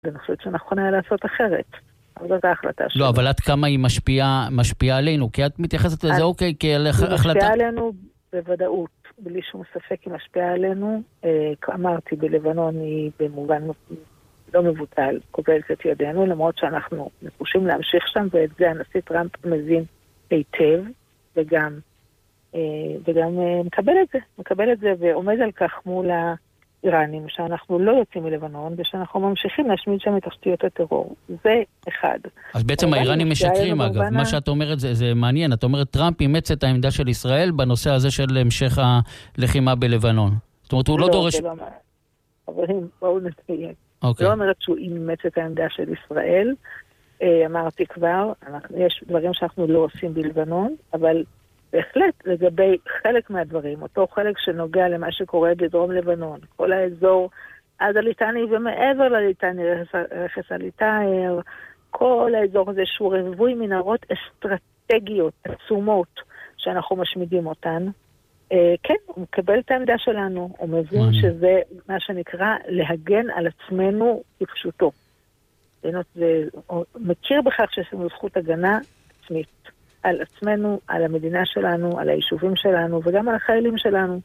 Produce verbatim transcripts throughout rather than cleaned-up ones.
אני חושבת שנכון היה לעשות אחרת. אבל זאת ההחלטה שלנו. לא, אבל עד כמה היא משפיעה, משפיעה עלינו? כי את מתייחסת לזה, אוקיי, כאל החלטה... היא משפיעה עלינו בוודאות, בלי שום ספק היא משפיעה עלינו. אמרתי, בלבנון היא במובן לא מבוטל, כובלת את ידינו, למרות שאנחנו נחושים להמשיך שם, ואת זה הנשיא טראמפ מבין היטב, וגם, וגם מקבל את זה, מקבל את זה, ועומד על כך מול האיראנים, שאנחנו לא יוצאים מלבנון, ושאנחנו ממשיכים להשמיד שם את תשתיות הטרור. זה אחד. אז בעצם האיראנים משקרים, אגב. מה שאת אומרת זה, זה מעניין. את אומרת, טראמפ אימץ את העמדה של ישראל בנושא הזה של המשך הלחימה בלבנון. זאת אומרת, הוא לא, לא דורש... לא, חברים, בואו נתחיל. Okay. לא אומרת שהוא אימץ את העמדה של ישראל, אמרתי כבר, אנחנו, יש דברים שאנחנו לא עושים בלבנון, אבל בהחלט לגבי חלק מהדברים, אותו חלק שנוגע למה שקורה בדרום לבנון, כל האזור עד הליטני ומעבר לליטני, רכס הליטאר, כל האזור הזה שהוא רבוי מנהרות אסטרטגיות עצומות שאנחנו משמידים אותן, כן, הוא מקבל את העמדה שלנו, הוא מבין שזה מה שנקרא להגן על עצמנו כפשוטו. הוא מכיר בכך שיש לנו זכות הגנה עצמית על עצמנו, על המדינה שלנו, על היישובים שלנו וגם על החיילים שלנו.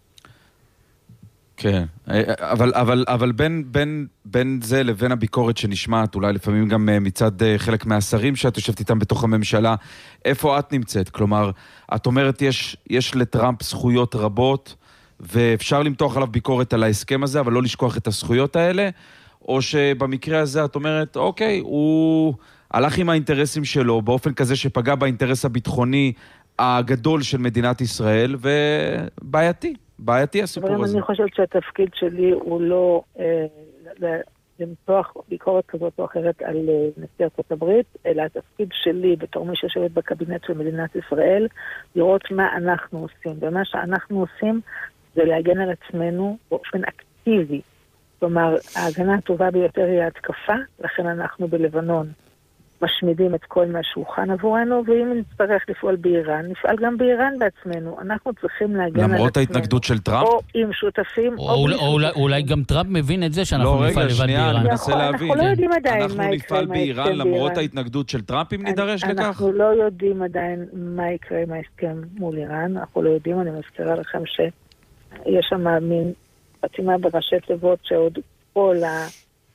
כן, אבל, אבל, אבל בין, בין, בין זה לבין הביקורת שנשמעת, אולי לפעמים גם מצד חלק מהשרים שאת יושבת איתם בתוך הממשלה, איפה את נמצאת? כלומר, את אומרת יש, יש לטראמפ זכויות רבות, ואפשר למתוח עליו ביקורת על ההסכם הזה, אבל לא לשכוח את הזכויות האלה, או שבמקרה הזה את אומרת, אוקיי, הוא הלך עם האינטרסים שלו, באופן כזה שפגע באינטרס הביטחוני הגדול של מדינת ישראל, ובעייתי. בעייתי הסיפור הזה. אני חושבת שהתפקיד שלי הוא לא אה, למתוח ביקורת כזאת או אחרת על אה, נשיא ארצות הברית, אלא התפקיד שלי בתור מי שיושבת בקבינט של מדינת ישראל, לראות מה אנחנו עושים. ומה שאנחנו עושים זה להגן על עצמנו באופן אקטיבי. כלומר, ההגנה הטובה ביותר היא ההתקפה, לכן אנחנו בלבנון משמידים את כל מה שהוכן עבורנו, ואם נצטרך לפעול באיראן, נפעל גם באיראן בעצמנו. אנחנו צריכים להגן על עצמנו. למרות ההתנגדות של טראמפ? או עם שותפים, או בלי שותפים. אולי גם טראמפ מבין את זה שאנחנו נפעל לבד באיראן. לא, רגע, שנייה, אני מנסה להבין. אנחנו לא יודעים עדיין אנחנו נפעל באיראן למרות ההתנגדות של טראמפ, אם נידרש לכך? אנחנו לא יודעים עדיין מה יקרה עם ההסכם מול איראן. אנחנו לא יודעים, אני מזכירה לכם שיש שם מין חתימה בראשי תיבות שעוד כל ה...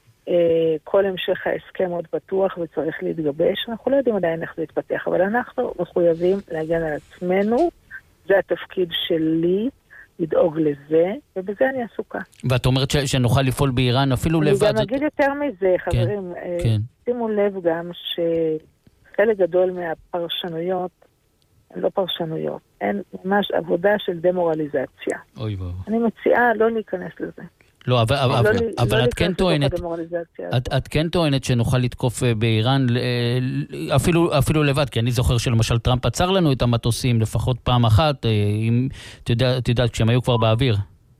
כל המשך ההסכם עוד פתוח וצריך להתגבש. אנחנו לא יודעים עדיין איך זה יתפתח, אבל אנחנו מחויבים להגן על עצמנו. זה התפקיד שלי, לדאוג לזה, ובזה אני עסוקה. ואת אומרת ש- שנוכל לפעול באיראן אפילו לבד. אני גם אגיד יותר מזה, חברים. כן, כן. שימו לב גם שחלק גדול מהפרשנויות, לא פרשנויות, אין ממש עבודה של דמורליזציה. אוי ואו. אני מציעה לא להיכנס לזה. לא, אבל, לא, אבל, לא, אבל לא את כן טוענת, את, את כן טוענת שנוכל לתקוף באיראן אפילו, אפילו לבד, כי אני זוכר שלמשל טראמפ עצר לנו את המטוסים לפחות פעם אחת, אם, אתה יודע, אתה יודע, כשהם היו כבר באוויר.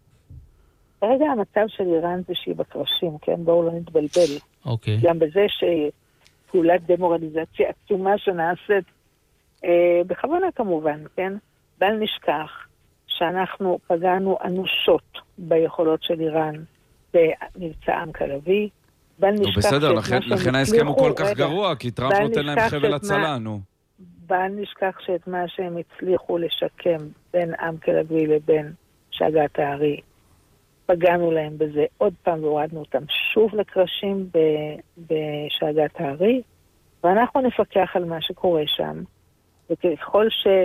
רגע, המצב של איראן זה שהיא בקרשים, כן? בואו לא נתבלבל. אוקיי. גם בזה שפעולת דמורליזציה עצומה שנעשית, אה, בכוונה כמובן, כן? בל נשכח שאנחנו פגענו אנושות ביכולות של איראן במבצע עם כלבי. בל נשכח... בסדר, לכן ההסכם הוא כל כך גרוע, כי טראמפ נותן להם חבל הצלה, נו. בל נשכח שאת מה שהם הצליחו לשקם בין עם כלבי לבין שגת הארי, פגענו להם בזה עוד פעם והורדנו אותם שוב לקרשים בשגת הארי, ואנחנו נפקח על מה שקורה שם, וככל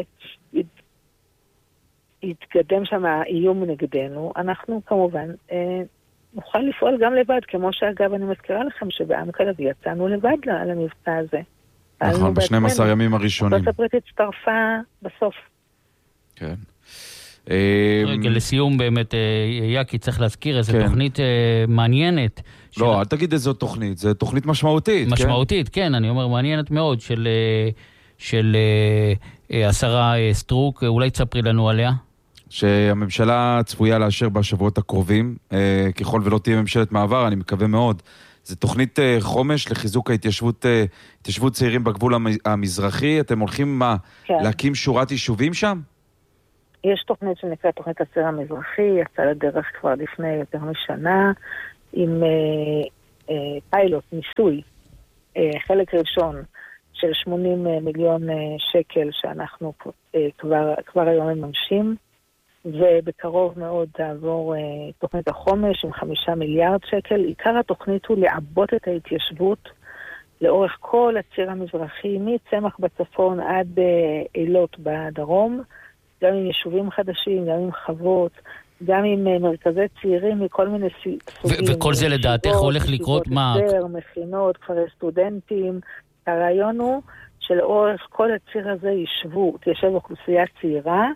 שיתקדם שם האיום נגדנו, אנחנו כמובן אה, נוכל לפעול גם לבד, כמו שאגב אני מזכירה לכם שבעם כלבי יצאנו לבד על המבצע הזה. נכון, ב-שנים עשר ימים הראשונים. ארצות הברית הצטרפה בסוף. כן. רגע, לסיום באמת, יקי, צריך להזכיר איזו תוכנית מעניינת. לא, אל תגיד איזו תוכנית, זו תוכנית משמעותית. משמעותית, כן, אני אומר, מעניינת מאוד, של השרה סטרוק, אולי תספרי לנו עליה. שהממשלה צפויה לאשר בשבועות הקרובים, ככל ולא תהיה ממשלת מעבר, אני מקווה מאוד. זו תוכנית חומש לחיזוק ההתיישבות, התיישבות צעירים בגבול המזרחי. אתם הולכים מה, להקים שורת יישובים שם? יש תוכנית שנקרא תוכנית הציר המזרחי, יצאה לדרך כבר לפני יותר משנה, עם פיילוט, ניסוי, חלק ראשון של שמונים מיליון שקל שאנחנו כבר, כבר היום מממשים, ובקרוב מאוד תעבור תוכנית החומש עם חמישה מיליארד שקל. עיקר התוכנית הוא לעבות את ההתיישבות לאורך כל הציר המזרחי, מצמח בצפון עד אילות בדרום, גם עם יישובים חדשים, גם עם חוות, גם עם מרכזי צעירים מכל מיני סוגים. וכל זה לדעתך הולך לקרות מה? מכינות, כפרי סטודנטים. הרעיון הוא שלאורך כל הציר הזה ישבו, תיישב אוכלוסייה צעירה,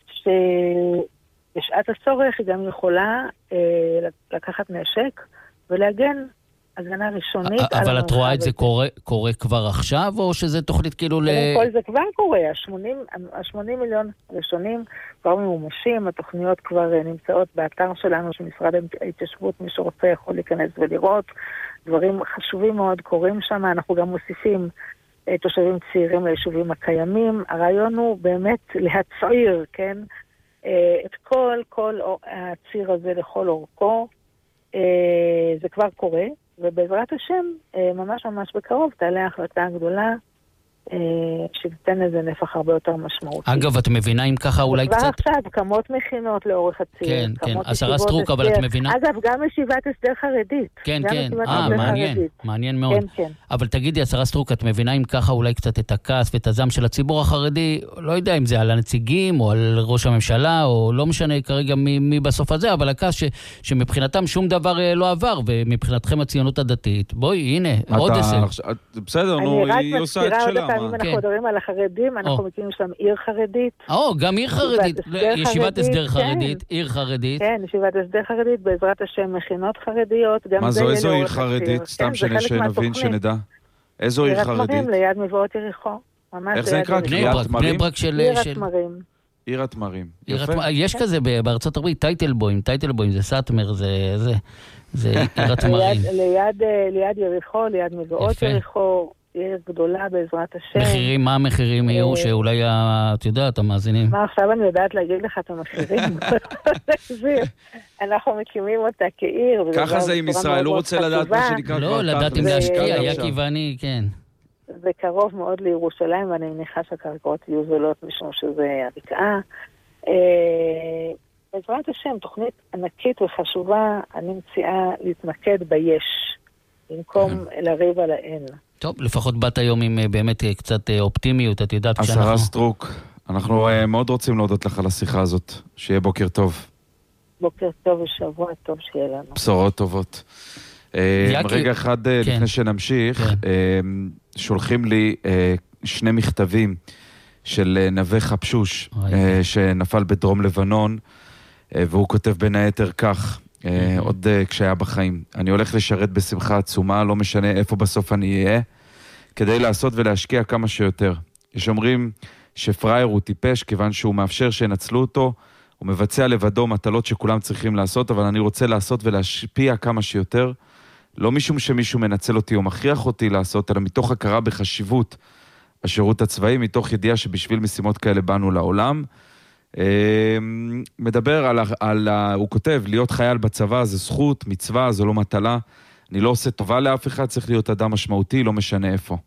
שבשעת הצורך היא גם יכולה אה, לקחת נשק ולהגן הגנה ראשונית. אבל את רואה את זה קורה, קורה כבר עכשיו, או שזה תוכנית כאילו ל... כל זה כבר קורה, ה-שמונים מיליון ראשונים כבר ממומשים, התוכניות כבר נמצאות באתר שלנו, שמשרד ההתיישבות, מי שרוצה יכול להיכנס ולראות, דברים חשובים מאוד קורים שם, אנחנו גם מוסיפים תושבים צעירים ליישובים הקיימים, הרעיון הוא באמת להצעיר, כן, את כל, כל הציר הזה לכל אורכו, זה כבר קורה, ובעזרת השם, ממש ממש בקרוב, תעלה החלטה הגדולה, שתיתן איזה נפח הרבה יותר משמעותי. אגב, את מבינה אם ככה אולי קצת... כבר עכשיו, כמות מכינות לאורך הציר. כן, כן, השרה סטרוק, אבל את מבינה... אגב, גם ישיבת הסדר חרדית. כן, כן, אה, מעניין, מעניין מאוד. כן, כן. אבל תגידי, השרה סטרוק, את מבינה אם ככה אולי קצת את הכעס ואת הזעם של הציבור החרדי, לא יודע אם זה על הנציגים, או על ראש הממשלה, או לא משנה כרגע מי, מי בסוף הזה, אבל הכעס ש, שמבחינתם שום דבר לא עבר, ומבחינתכם הציונות הדתית, בואי, הנה, עוד הישג. בסדר, נו, היא עושה את שלה. אם אנחנו מדברים על החרדים, אנחנו מקימים שם עיר חרדית. או, גם עיר חרדית. ישיבת הסדר חרדית, עיר חרדית. כן, ישיבת הסדר חרדית, בעזרת השם מכינות חרדיות. מה זו, איזו עיר חרדית? סתם שנבין, שנדע. איזו עיר חרדית? קריית תמרים, ליד מבואות יריחו. איך זה נקרא? קריית תמרים? בני ברק של... עיר התמרים. עיר התמרים. יש כזה בארצות הברית, טייטלבוים, טייטלבוים, זה סאטמר, זה... זה עיר התמרים. ליד יריחו, ליד מבואות יריחו. עיר גדולה בעזרת השם. מחירים, מה המחירים יהיו שאולי, את יודעת, המאזינים? מה, עכשיו אני יודעת להגיד לך את המחירים? אנחנו מקימים אותה כעיר. ככה זה עם ישראל, הוא רוצה לדעת מה שנקרא. לא, לדעת אם להשקיע, יקי ואני, כן. זה קרוב מאוד לירושלים, ואני מניחה שהקרקעות יהיו זולות משום שזה הבקעה. בעזרת השם, תוכנית ענקית וחשובה, אני מציעה להתמקד ביש, במקום לריב על האין. טוב, לפחות בת היום עם באמת קצת אופטימיות, את יודעת כשאנחנו... השרה סטרוק, אנחנו מאוד רוצים להודות לך על השיחה הזאת, שיהיה בוקר טוב. בוקר טוב ושבוע טוב שיהיה לנו. בשורות טובות. רגע אחד לפני שנמשיך, שולחים לי שני מכתבים של נווה חפשוש, שנפל בדרום לבנון, והוא כותב בין היתר כך, עוד כשהיה בחיים. אני הולך לשרת בשמחה עצומה, לא משנה איפה בסוף אני אהיה, כדי לעשות ולהשקיע כמה שיותר. יש אומרים שפרייר הוא טיפש, כיוון שהוא מאפשר שינצלו אותו, הוא מבצע לבדו מטלות שכולם צריכים לעשות, אבל אני רוצה לעשות ולהשפיע כמה שיותר, לא משום שמישהו מנצל אותי או מכריח אותי לעשות, אלא מתוך הכרה בחשיבות השירות הצבאי, מתוך ידיעה שבשביל משימות כאלה באנו לעולם. מדבר על, על, הוא כותב, להיות חייל בצבא זה זכות, מצווה, זו לא מטלה. אני לא עושה טובה לאף אחד, צריך להיות אדם משמעותי, לא משנה איפה.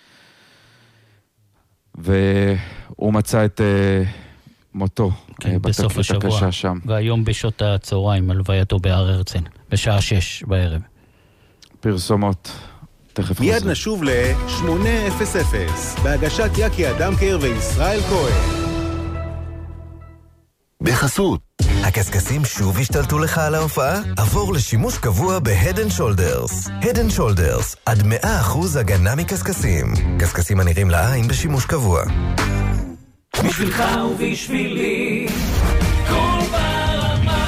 והוא מצא את uh, מותו כן, בסוף השבוע, שם. והיום בשעות הצהריים, הלווייתו בהר הרצל, בשעה שש בערב. פרסומות. תכף מיד חוזר. נשוב ל-שמונה אפס אפס, בהגשת יקי אדמקר וישראל כהן. בחסות. הקסקסים שוב השתלטו לך על ההופעה? עבור לשימוש קבוע ב-Head and Shoulders. Head and Shoulders, עד מאה אחוז הגנה מקסקסים. קסקסים הנראים לעין בשימוש קבוע. בשבילך ובשבילי, כל ברמה.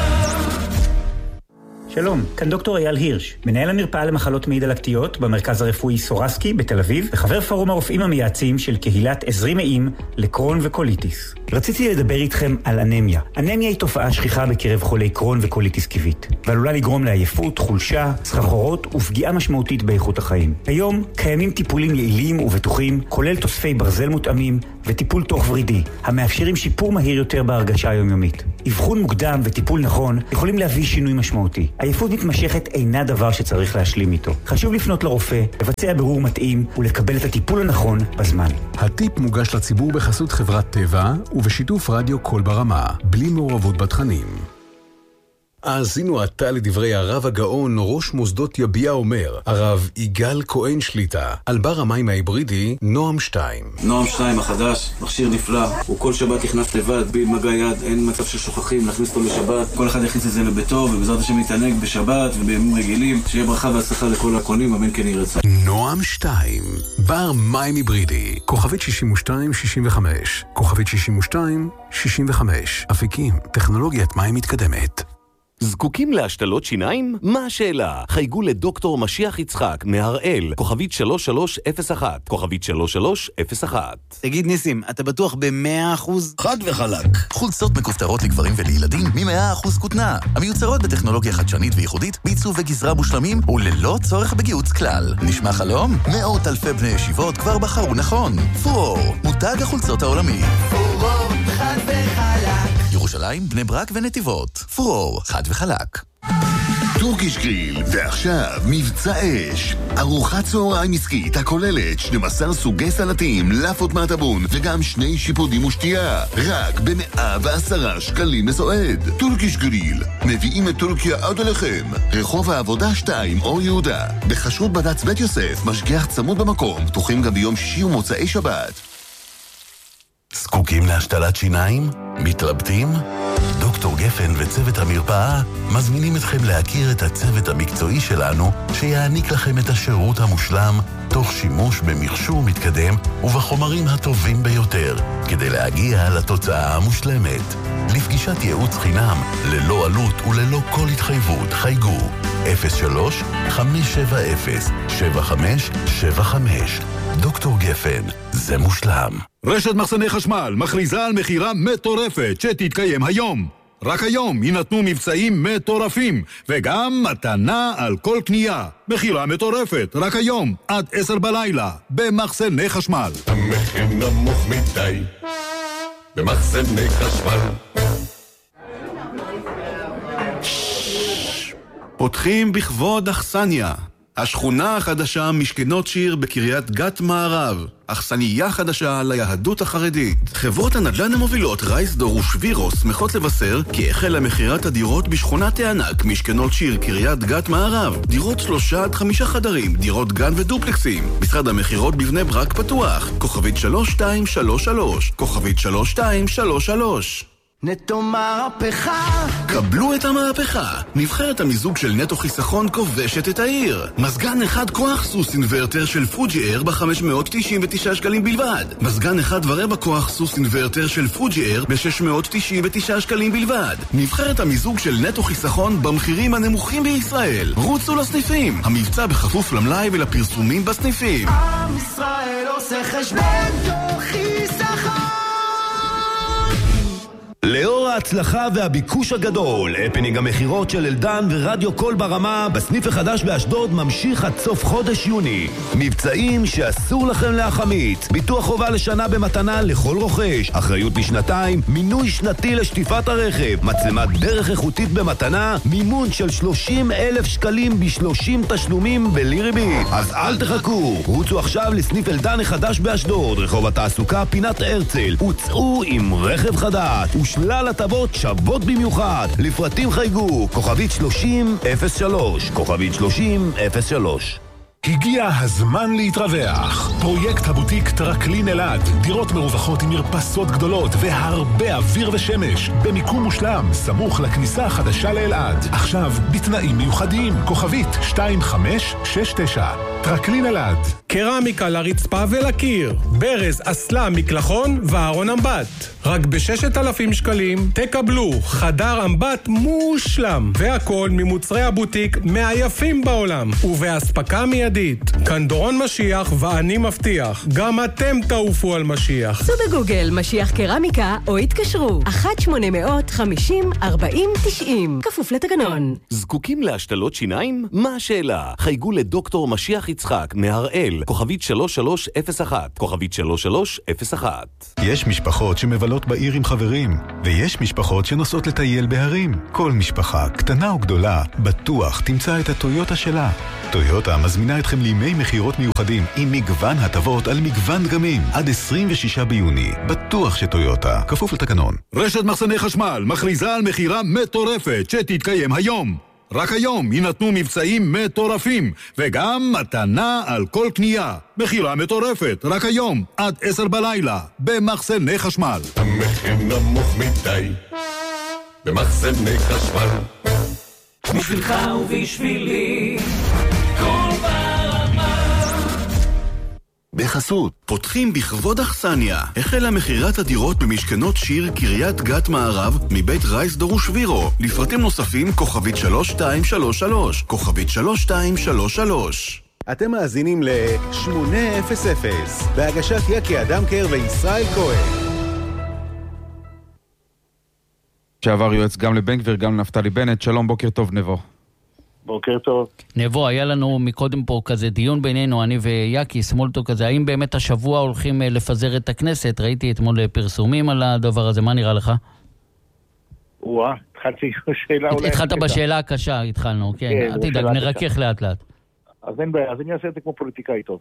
שלום, כאן דוקטור אייל הירש, מנהל המרפאה למחלות מעי דלקתיות במרכז הרפואי סורסקי בתל אביב, וחבר פורום הרופאים המייעצים של קהילת עזרי מעיים לקרון וקוליטיס. רציתי לדבר איתכם על אנמיה. אנמיה היא תופעה שכיחה בקרב חולי קרון וקוליטיס כיבית, ועלולה לגרום לעייפות, חולשה, סחרחורות ופגיעה משמעותית באיכות החיים. היום קיימים טיפולים יעילים ובטוחים, כולל תוספי ברזל מותאמים וטיפול תוך ורידי, המאפשרים שיפור מהיר יותר בהרגשה היומיומית. אבחון מוקדם וטיפול נכון יכולים להביא שינוי משמעותי. עייפות מתמשכת אינה דבר שצריך להשלים איתו. חשוב לפנות לרופא, לבצע בירור מתאים ולקבל את הטיפול הנכון בזמן. הטיפ מוגש לציבור בחסות חברת טבע ובשיתוף רדיו קול ברמה, בלי מעורבות בתכנים. האזינו עתה לדברי הרב הגאון ראש מוסדות יביע אומר, הרב יגאל כהן שליטה, על בר המים ההיברידי נועם שתיים. נועם שתיים החדש, מכשיר נפלא, הוא כל שבת נכנס לבד, בלי מגע יד, אין מצב של שוכחים, להכניס אותו לשבת, כל אחד יכניס את זה לביתו, ובעזרת השם יתענג בשבת ובימים רגילים, שיהיה ברכה והצלחה לכל הקונים, אמן כן יהי רצון. נועם שתיים, בר מים היברידי, כוכבית שישים ושתיים שישים וחמש, כוכבית שישים ושתיים שישים וחמש, אפיקים, טכנולוגיית מים מתקדמת. זקוקים להשתלות שיניים? מה השאלה? חייגו לדוקטור משיח יצחק מהראל, כוכבית שלוש שלוש אפס אחת, כוכבית שלוש שלוש אפס אחת. תגיד ניסים, אתה בטוח ב-מאה אחוז? חד וחלק. חולצות מכופתרות לגברים ולילדים מ-מאה אחוז כותנה. המיוצרות בטכנולוגיה חדשנית וייחודית, בעיצוב וגזרה מושלמים וללא צורך בגיהוץ כלל. נשמע חלום? מאות אלפי בני ישיבות כבר בחרו נכון. פורור, מותג החולצות העולמי. פורור, חד וחלק. ירושלים, בני ברק ונתיבות. פורור, חד וחלק. טורקיש גריל, ועכשיו מבצע אש. ארוחת צהריים עסקית הכוללת שנים עשר סוגי סלטים, לאפות מהטבון וגם שני שיפודים ושתייה. רק ב-מאה ועשרה שקלים לסועד. טורקיש גריל, מביאים את טורקיה עד אליכם. רחוב העבודה שתיים, אור יהודה. בחשרות בד"ץ בית יוסף, משגיח צמוד במקום. פתוחים גם ביום שישי ומוצאי שבת. זקוקים להשתלת שיניים? מתלבטים? דוקטור גפן וצוות המרפאה מזמינים אתכם להכיר את הצוות המקצועי שלנו שיעניק לכם את השירות המושלם תוך שימוש במכשור מתקדם ובחומרים הטובים ביותר כדי להגיע לתוצאה המושלמת. לפגישת ייעוץ חינם ללא עלות וללא כל התחייבות חייגו אפס שלוש חמש שבע אפס שבע חמש שבע חמש. דוקטור גפן, זה מושלם. רשת מחסני חשמל מכריזה על מחירה מטורפת שתתקיים היום. רק היום יינתנו מבצעים מטורפים, וגם מתנה על כל קנייה. מחירה מטורפת, רק היום, עד עשר בלילה, במחסני חשמל. המחיר נמוך מדי, במחסני חשמל. פותחים בכבוד אכסניה. השכונה החדשה משכנות שיר בקריית גת מערב. אכסניה חדשה ליהדות החרדית. חברות הנדל"ן המובילות רייסדור ושבירו שמחות לבשר כי החלה מכירת הדירות בשכונת הענק משכנות שיר קריית גת מערב. דירות שלושה עד חמישה חדרים, דירות גן ודופלקסים. משרד המכירות בבני ברק פתוח. כוכבית שלוש שתיים שלוש שלוש, כוכבית שלוש שתיים שלוש שלוש. נטו מהפכה. קבלו את המהפכה. נבחרת המיזוג של נטו חיסכון כובשת את העיר. מזגן אחד כוח סוס אינוורטר של פוג'י אייר ב-חמש מאות תשעים ותשעה שקלים בלבד. מזגן אחד ורבע כוח סוס אינוורטר של פוג'י אייר ב-שש מאות תשעים ותשעה שקלים בלבד. נבחרת המיזוג של נטו חיסכון במחירים הנמוכים בישראל. רוצו לסניפים. המבצע בכפוף למלאי ולפרסומים בסניפים. עם ישראל עושה חשבון נטו חיסכון. לאור ההצלחה והביקוש הגדול, הפנינג המחירות של אלדן ורדיו קול ברמה בסניף החדש באשדוד ממשיך עד סוף חודש יוני. מבצעים שאסור לכם להחמיץ. ביטוח חובה לשנה במתנה לכל רוכש, אחריות לשנתיים, מינוי שנתי לשטיפת הרכב, מצלמת דרך איכותית במתנה, מימון של שלושים אלף שקלים ב-שלושים תשלומים בלי ריבית. אז אל תחכו, רוצו עכשיו לסניף אלדן החדש באשדוד, רחוב התעסוקה פינת הרצל, וצאו עם רכב חדש ושלל הטבות שוות במיוחד. לפרטים חייגו כוכבית שלושים אפס שלוש, כוכבית שלושים אפס שלוש. הגיע הזמן להתרווח. פרויקט הבוטיק טרקלין אלעד. דירות מרווחות עם מרפסות גדולות והרבה אוויר ושמש. במיקום מושלם, סמוך לכניסה החדשה לאלעד. עכשיו, בתנאים מיוחדים. כוכבית שתיים חמש שש תשע. טרקלין אלעד. קרמיקה לרצפה ולקיר. ברז, אסלה, מקלחון וארון אמבט. רק ב-ששת אלפים שקלים תקבלו חדר אמבט מושלם. והכל ממוצרי הבוטיק מהיפים בעולם. ובהספקה מיידית. חרדית. כאן דורון משיח ואני מבטיח, גם אתם תעופו על משיח. סעו בגוגל משיח קרמיקה או התקשרו אחת שמונה אפס אפס חמישים ארבעים תשעים. כפוף לתקנון. זקוקים להשתלות שיניים? מה השאלה? חייגו לדוקטור משיח יצחק מהראל, כוכבית שלוש שלוש אפס אחת, כוכבית שלוש שלוש אפס אחת. יש משפחות שמבלות בעיר עם חברים, ויש משפחות שנוסעות לטייל בהרים. כל משפחה, קטנה או גדולה, בטוח תמצא את הטויוטה שלה. טויוטה מזמינה אתכם לימי מחירות מיוחדים עם מגוון הטבות על מגוון דגמים עד עשרים ושישה ביוני. בטוח שטויוטה, כפוף לתקנון. רשת מחסני חשמל מכריזה על מחירה מטורפת שתתקיים היום. רק היום יינתנו מבצעים מטורפים, וגם מתנה על כל קנייה. מחירה מטורפת, רק היום, עד עשר בלילה, במחסני חשמל. המחיר נמוך מדי, במחסני חשמל. בשבילך ובשבילי, כל ברמה. בחסות, פותחים בכבוד אכסניה. החלה מחירת הדירות במשכנות שיר קריית גת מערב מבית רייס דורושווירו. לפרטים נוספים כוכבית שלוש שתיים שלוש שלוש, כוכבית שלוש שתיים שלוש שלוש. אתם מאזינים ל-שמונה אפס אפס בהגשת יקי אדמקר וישראל כהן. שעבר יועץ גם לבן גביר, גם לנפתלי בנט. שלום, בוקר טוב נבו. בוקר טוב. נבו, היה לנו מקודם פה כזה דיון בינינו, אני ויקי, סמולטו כזה, האם באמת השבוע הולכים לפזר את הכנסת? ראיתי אתמול פרסומים על הדבר הזה, מה נראה לך? וואה, התחלתי בשאלה אולי... התחלת בשאלה הקשה, התחלנו, כן, אל תדאג, נרכך לאט לאט. אז אין בעיה, אז אני אעשה את זה כמו פוליטיקאי טוב.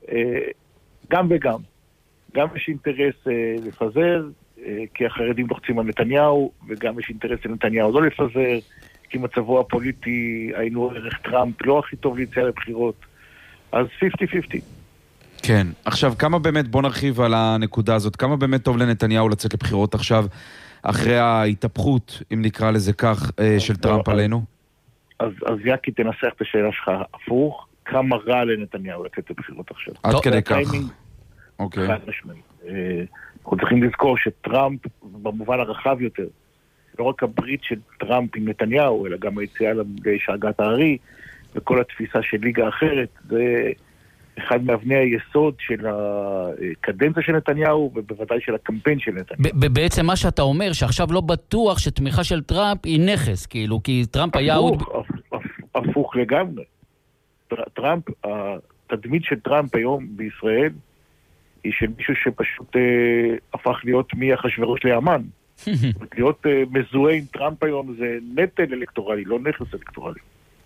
גם וגם, גם יש אינטרס לפזר, כי החרדים לוחצים על נתניהו, וגם יש אינטרס לנתניהו לא לפזר, כי מצבו הפוליטי היינו ערך טראמפ לא הכי טוב ליציאה לבחירות, אז חמישים חמישים. כן, עכשיו כמה באמת, בוא נרחיב על הנקודה הזאת, כמה באמת טוב לנתניהו לצאת לבחירות עכשיו, אחרי ההתהפכות, אם נקרא לזה כך, של טראמפ עלינו? אז, אז יקי תנסח את השאלה שלך הפוך, כמה רע לנתניהו לצאת לבחירות עכשיו. עד כדי כך. אוקיי. חד משמעית. אנחנו צריכים לזכור שטראמפ, במובן הרחב יותר, לא רק הברית של טראמפ עם נתניהו, אלא גם היציאה לשאגת הארי, וכל התפיסה של ליגה אחרת, זה אחד מאבני היסוד של הקדנציה של נתניהו, ובוודאי של הקמפיין של נתניהו. בעצם מה שאתה אומר, שעכשיו לא בטוח שתמיכה של טראמפ היא נכס, כאילו, כי טראמפ היה עוד... הפוך לגמרי. טראמפ, התדמית של טראמפ היום בישראל, היא של מישהו שפשוט אה, הפך להיות מהחשברוש לאמן. להיות אה, מזוהה עם טראמפ היום זה נטל אלקטורלי, לא נכס אלקטורלי.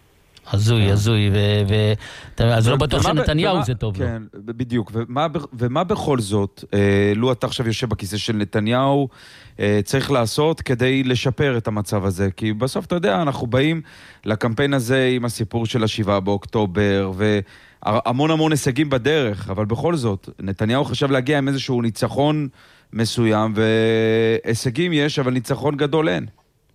הזוי, הזוי, אז לא בטוח שנתניהו זה טוב. כן, בדיוק. ומה בכל זאת, לו אתה עכשיו יושב בכיסא של נתניהו, צריך לעשות כדי לשפר את המצב הזה? כי בסוף, אתה יודע, אנחנו באים לקמפיין הזה עם הסיפור של השבעה באוקטובר, והמון המון הישגים בדרך, אבל בכל זאת, נתניהו חשב להגיע עם איזשהו ניצחון מסוים, והישגים יש, אבל ניצחון גדול אין.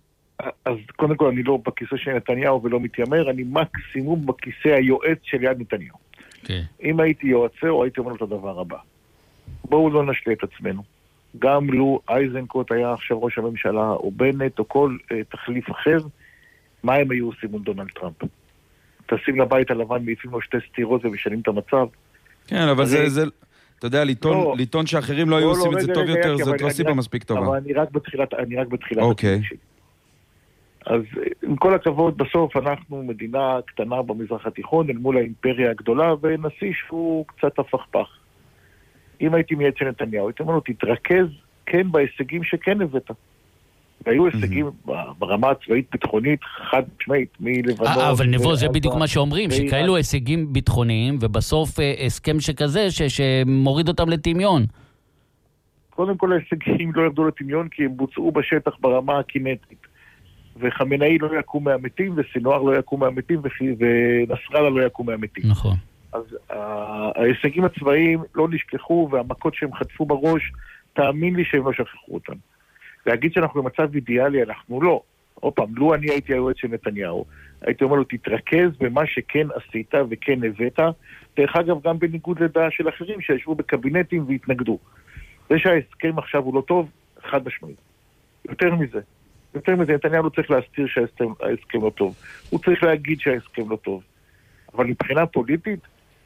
אז קודם כל אני לא בכיסא של נתניהו ולא מתיימר, אני מקסימום בכיסא היועץ של יד נתניהו. Okay. אם הייתי יועצו, הייתי אומר לו את הדבר הבא. בואו לא נשלה את עצמנו. גם לו אייזנקוט היה עכשיו ראש הממשלה, או בנט, או כל uh, תחליף אחר, מה הם היו עושים מול דונלד טראמפ? תשים לבית הלבן, מעיפים לו שתי סתירות ומשנים את המצב. כן, אבל זה... זה... אתה יודע, ליטון שאחרים לא היו עושים את זה טוב יותר, זאת לא סיבה מספיק טובה. אבל אני רק בתחילת... אוקיי. אז עם כל הכבוד, בסוף אנחנו מדינה קטנה במזרח התיכון, אל מול האימפריה הגדולה, ונשיא שהוא קצת הפכפך. אם הייתי מייעץ של נתניהו, הייתי אומר לו, תתרכז כן בהישגים שכן הבאת. והיו הישגים ברמה הצבאית ביטחונית חד משמעית, מלבנון. אבל נבו, זה בדיוק מה שאומרים, שכאלו הישגים ביטחוניים, ובסוף הסכם שכזה שמוריד אותם לטמיון. קודם כל ההישגים לא ירדו לטמיון, כי הם בוצעו בשטח ברמה הקינטית. וחמינאי לא יקום מהמתים, וסינואר לא יקום מהמתים, ונסראללה לא יקום מהמתים. נכון. אז ההישגים הצבאיים לא נשכחו, והמכות שהם חטפו בראש, תאמין לי שהם לא שכחו אותם. להגיד שאנחנו במצב אידיאלי, אנחנו לא. עוד פעם, לו אני הייתי היועץ של נתניהו, הייתי אומר לו, תתרכז במה שכן עשית וכן הבאת, דרך אגב, גם בניגוד לדעה של אחרים שישבו בקבינטים והתנגדו. זה שההסכם עכשיו הוא לא טוב, חד משמעית. יותר מזה. יותר מזה, נתניהו לא צריך להסתיר שההסכם לא טוב. הוא צריך להגיד שההסכם לא טוב. אבל מבחינה פוליטית,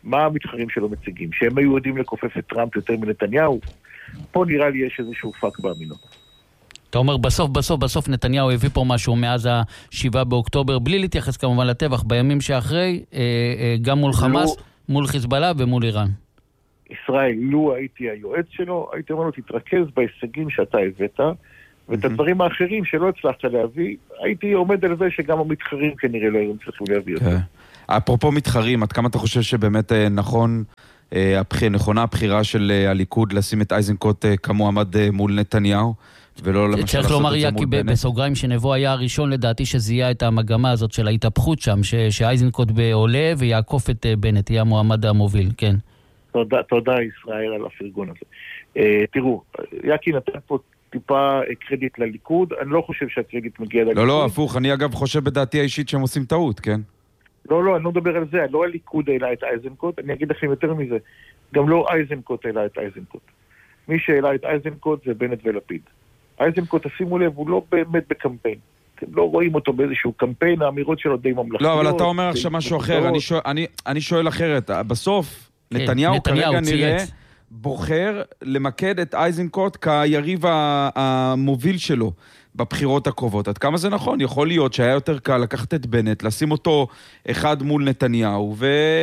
מה המתחרים שלו מציגים? שהם היו יודעים לכופף את טראמפ יותר מנתניהו? פה נראה לי יש איזשהו פאק באמינות. אתה אומר, בסוף, בסוף, בסוף נתניהו הביא פה משהו מאז השבעה באוקטובר, בלי להתייחס כמובן לטבח, בימים שאחרי, גם מול חמאס, מול חיזבאללה ומול איראן. ישראל, לו הייתי היועץ שלו, הייתי אומר לו, תתרכז בהישגים שאתה הבאת, ואת הדברים האחרים שלא הצלחת להביא, הייתי עומד על זה שגם המתחרים כנראה לא היו צריכים להביא אותם. אפרופו מתחרים, עד כמה אתה חושב שבאמת נכון, נכונה הבחירה של הליכוד לשים את איזנקוט כמועמד מול נתניהו? צריך לומר, יקי, בסוגריים שנבו היה הראשון לדעתי שזיהה את המגמה הזאת של ההתהפכות שם, שאייזנקוט עולה ויעקוף את בנט, יהיה המועמד המוביל, כן. תודה, תודה ישראל על הפרגון הזה. תראו, יקי נתן פה טיפה קרדיט לליכוד, אני לא חושב שהקרדיט מגיע לליכוד. לא, לא, הפוך, אני אגב חושב בדעתי האישית שהם עושים טעות, כן? לא, לא, אני לא מדבר על זה, לא הליכוד העלה את אייזנקוט, אני אגיד לכם יותר מזה, גם לא אייזנקוט העלה את אייזנקוט. מי שהעלה את אייזנקוט זה בנט ולפיד. אייזנקוט, תשימו לב, הוא לא באמת בקמפיין. אתם לא רואים אותו באיזשהו קמפיין, האמירות שלו די ממלכתיות. לא, אבל אתה אומר עכשיו משהו אחר, אני שואל, אני, אני שואל אחרת. בסוף, כן, נתניהו, נתניהו כרגע נראה בוחר למקד את אייזנקוט כיריב המוביל שלו בבחירות הקרובות. עד כמה זה נכון? יכול להיות שהיה יותר קל לקחת את בנט, לשים אותו אחד מול נתניהו,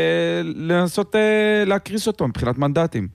ולנסות להקריס אותו מבחינת מנדטים.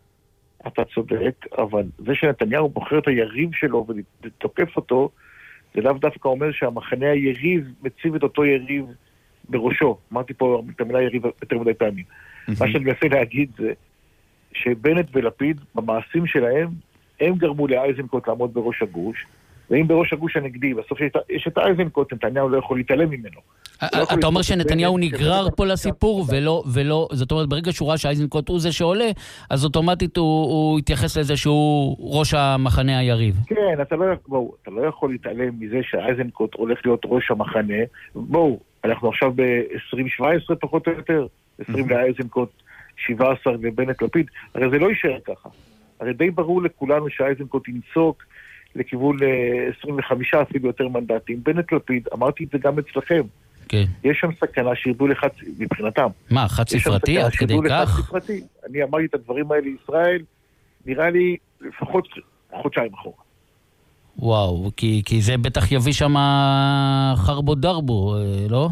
אתה צודק, אבל זה שנתניהו בוחר את היריב שלו ותוקף אותו, זה לאו דווקא אומר שהמחנה היריב מציב את אותו יריב בראשו. אמרתי פה את המילה יריב יותר מדי פעמים. מה שאני מנסה להגיד זה שבנט ולפיד, במעשים שלהם, הם גרמו לאייזנקוט לעמוד בראש הגוש, ואם בראש הגוש הנגדי, בסוף יש את אייזנקוט, נתניהו לא יכול להתעלם ממנו. אתה אומר שנתניהו נגרר פה לסיפור, ולא, זאת אומרת, ברגע שהוא ראה שאייזנקוט הוא זה שעולה, אז אוטומטית הוא יתייחס לזה שהוא ראש המחנה היריב. כן, אתה לא יכול להתעלם מזה שאייזנקוט הולך להיות ראש המחנה. בואו, אנחנו עכשיו ב-עשרים שבע עשרה פחות או יותר, עשרים לאייזנקוט, שבע עשרה לבנט לפיד, הרי זה לא יישאר ככה. הרי די ברור לכולנו שאייזנקוט ינסוק לכיוון עשרים וחמישה אפילו יותר מנדטים. בנט לפיד, אמרתי את זה גם אצלכם. כן. יש שם סכנה שירדו לחד, מבחינתם. מה, חד ספרתי? עד כדי כך? ספרתי. אני אמרתי את הדברים האלה לישראל, נראה לי לפחות חודשיים אחורה. וואו, כי, כי זה בטח יביא שם חרבו דרבו, לא?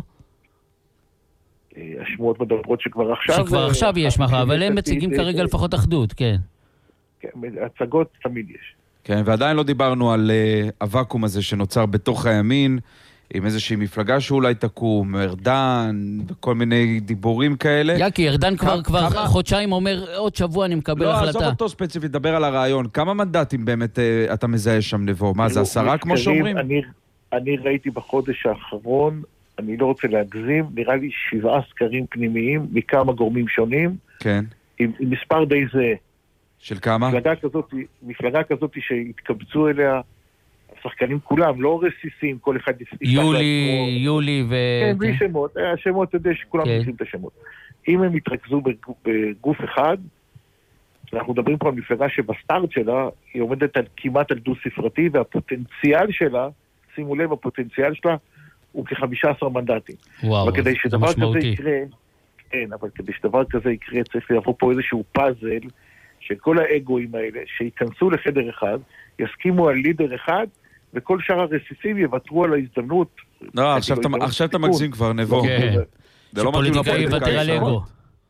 השמועות מדברות שכבר עכשיו... שכבר עכשיו יש מחר, אבל הם מציגים כרגע לפחות אחדות, כן. כן, הצגות תמיד יש. כן, ועדיין לא דיברנו על uh, הוואקום הזה שנוצר בתוך הימין, עם איזושהי מפלגה שאולי תקום, ארדן, וכל מיני דיבורים כאלה. יקי, ארדן כבר, כבר כמה... חודשיים אומר, עוד שבוע אני מקבל לא, החלטה. לא, עזוב אותו ספציפית, דבר על הרעיון. כמה מנדטים באמת uh, אתה מזהה שם נבוא? מה, זה עשרה כמו שאומרים? אני, אני ראיתי בחודש האחרון, אני לא רוצה להגזים, נראה לי שבעה סקרים פנימיים, מכמה גורמים שונים, כן. עם, עם מספר די זהה. של כמה? מפלגה כזאת, מפלגה כזאת שהתקבצו אליה השחקנים כולם, לא רסיסים, כל אחד... יולי, יולי ו... כן, בלי שמות, השמות, אתה יודע שכולם מכירים את השמות. אם הם יתרכזו בגוף אחד, אנחנו מדברים פה על מפלגה שבסטארט שלה, היא עומדת על, כמעט על דו-ספרתי, והפוטנציאל שלה, שימו לב, הפוטנציאל שלה, הוא כ-חמישה עשר מנדטים. וואו, זה משמעותי. יקרה, כן, אבל כדי שדבר כזה יקרה, צריך לבוא פה איזשהו פאזל, של כל האגואים האלה, שיכנסו לחדר אחד, יסכימו על לידר אחד, וכל שאר הרסיסים יוותרו על ההזדמנות. לא, עכשיו אתה מגזים כבר, נבוא. שפוליטיקאי יוותר על אגו.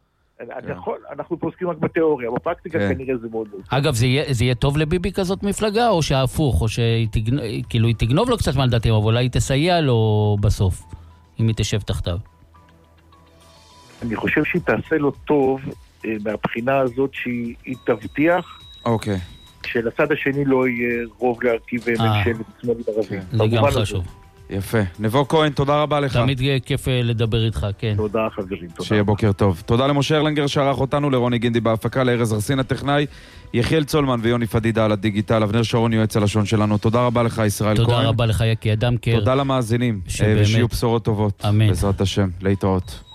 אנחנו פוסקים רק בתיאוריה, בפרקטיקה כנראה זה מאוד מאוד. אגב, זה יהיה טוב לביבי כזאת מפלגה, או שהפוך, או שהיא תגנוב לו קצת מנדטים, אבל אולי היא תסייע לו בסוף, אם היא תשב תחתיו. אני חושב שהיא תעשה לו טוב, מהבחינה הזאת שהיא תבטיח אוקיי. שלצד השני לא יהיה רוב להרכיב ממשלת שמאל ערבים. זה גם חשוב. יפה. נבוא כהן, תודה רבה לך. תמיד כיף לדבר איתך, כן. תודה חברים, תודה. שיהיה בוקר טוב. תודה למשה ארלנגר שערך אותנו, לרוני גינדי בהפקה, לארז ארסין הטכנאי, יחיאל צולמן ויוני פדידה על הדיגיטל, אבנר שרון יועץ הלשון שלנו. תודה רבה לך ישראל כהן. תודה רבה לך יקי אדם קר. תודה למאזינים, ושיהיו בשורות טובות. אמן. בעזרת השם, להתראות.